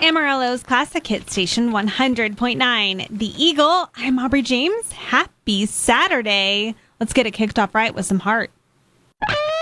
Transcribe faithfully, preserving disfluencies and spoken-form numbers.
Amarillo's Classic Hit Station one hundred point nine. The Eagle. I'm Aubrey James. Happy Saturday. Let's get it kicked off right with some heart.